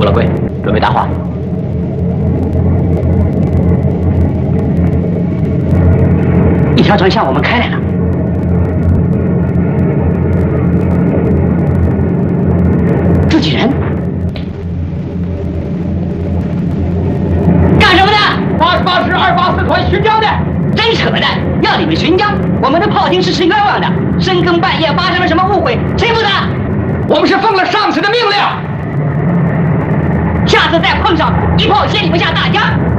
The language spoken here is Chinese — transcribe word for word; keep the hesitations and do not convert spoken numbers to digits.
老贵，准备搭话。一条船向我们开来了。自己人？干什么的？ 八十八师二八四团巡江的。 真扯淡！要你们巡江，我们的炮兵是吃冤枉的。深更半夜发生了什么误会？谁负责？ 我们是奉了上司的命令。 下次再碰上，一炮先你们下大江。